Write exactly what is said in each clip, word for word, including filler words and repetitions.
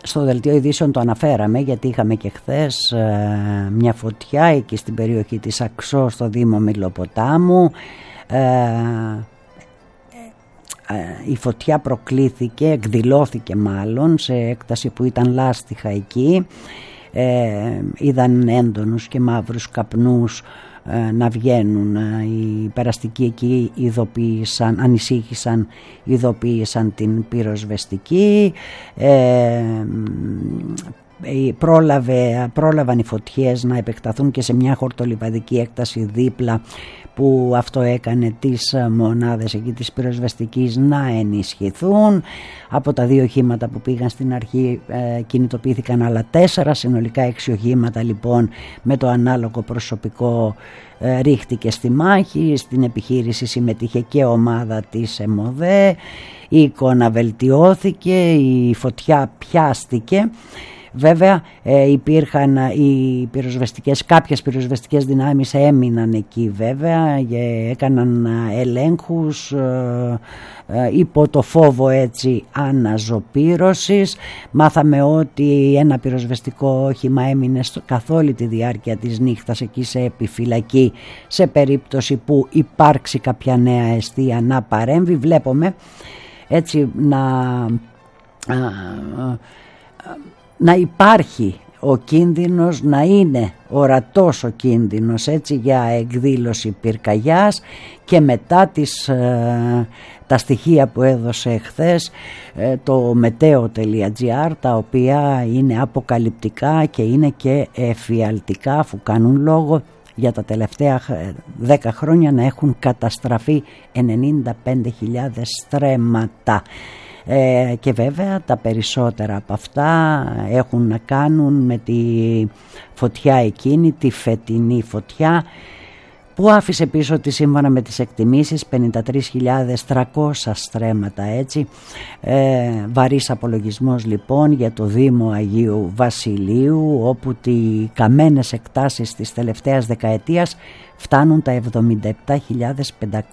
στο δελτίο ειδήσεων το αναφέραμε, γιατί είχαμε και χθες ε, μια φωτιά εκεί στην περιοχή της Αξό στο Δήμο Μιλοποτάμου. ε, Η φωτιά προκλήθηκε, εκδηλώθηκε μάλλον σε έκταση που ήταν λάστιχα εκεί. Ε, είδαν έντονους και μαύρους καπνούς ε, να βγαίνουν. Οι περαστικοί εκεί ειδοποίησαν, ανησύχησαν, ειδοποίησαν την πυροσβεστική. Ε, πρόλαβε, πρόλαβαν οι φωτιές να επεκταθούν και σε μια χορτολιβαδική έκταση δίπλα, που αυτό έκανε τις μονάδες εκεί της πυροσβεστικής να ενισχυθούν. Από τα δύο οχήματα που πήγαν στην αρχή ε, κινητοποιήθηκαν άλλα τέσσερα, συνολικά έξι οχήματα λοιπόν με το ανάλογο προσωπικό ε, ρίχτηκε στη μάχη. Στην επιχείρηση συμμετείχε και ομάδα της ΕΜΟΔΕ, η εικόνα βελτιώθηκε, η φωτιά πιάστηκε. Βέβαια ε, υπήρχαν οι πυροσβεστικές, κάποιες πυροσβεστικές δυνάμεις έμειναν εκεί βέβαια και έκαναν ελέγχους ε, ε, υπό το φόβο έτσι αναζωπήρωσης. Μάθαμε ότι ένα πυροσβεστικό όχημα έμεινε στο, καθ' όλη τη διάρκεια της νύχτας εκεί σε επιφυλακή, σε περίπτωση που υπάρξει κάποια νέα αιστεία να παρέμβει. Βλέπουμε έτσι να... Α, α, να υπάρχει ο κίνδυνος, να είναι ορατός ο κίνδυνος έτσι για εκδήλωση πυρκαγιάς, και μετά τις, ε, τα στοιχεία που έδωσε χθες ε, το meteo.gr, τα οποία είναι αποκαλυπτικά και είναι και εφιαλτικά, αφού κάνουν λόγο για τα τελευταία δέκα χρόνια να έχουν καταστραφεί ενενήντα πέντε χιλιάδες στρέμματα. Ε, και βέβαια τα περισσότερα από αυτά έχουν να κάνουν με τη φωτιά εκείνη, τη φετινή φωτιά, που άφησε πίσω της σύμφωνα με τις εκτιμήσεις πενήντα τρεις χιλιάδες τριακόσια στρέμματα έτσι. Ε, βαρύς απολογισμός λοιπόν για το Δήμο Αγίου Βασιλείου, όπου οι καμένες εκτάσεις της τελευταίας δεκαετίας φτάνουν τα εβδομήντα επτά χιλιάδες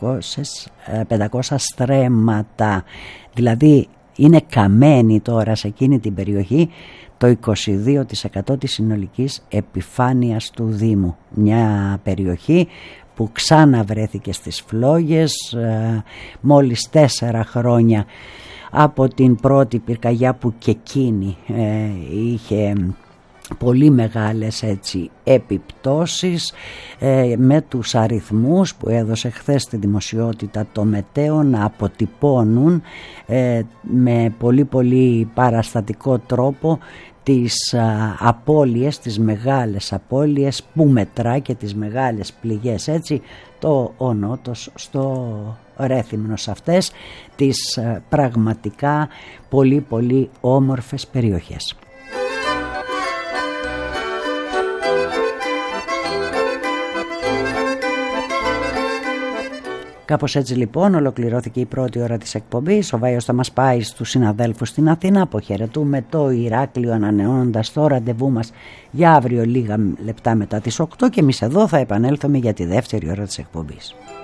πεντακόσια στρέμματα. Δηλαδή είναι καμένη τώρα σε εκείνη την περιοχή το είκοσι δύο τοις εκατό της συνολικής επιφάνειας του Δήμου. Μια περιοχή που ξαναβρέθηκε στις φλόγες ε, μόλις τέσσερα χρόνια από την πρώτη πυρκαγιά, που και εκείνη ε, είχε πολύ μεγάλες έτσι επιπτώσεις, ε, με τους αριθμούς που έδωσε χθες στη δημοσιότητα το Μετέο να αποτυπώνουν ε, με πολύ πολύ παραστατικό τρόπο τις α, απώλειες, τις μεγάλες απώλειες που μετρά και τις μεγάλες πληγές έτσι το ο Νότος στο Ρέθυμνο, αυτές τις α, πραγματικά πολύ πολύ όμορφες περιοχές. Κάπως έτσι λοιπόν ολοκληρώθηκε η πρώτη ώρα της εκπομπής. Ο Βάιος θα μας πάει στους συναδέλφους στην Αθήνα. Αποχαιρετούμε το Ηράκλειο, ανανεώνοντας το ραντεβού μας για αύριο λίγα λεπτά μετά τις οκτώ, και εμείς εδώ θα επανέλθουμε για τη δεύτερη ώρα της εκπομπής.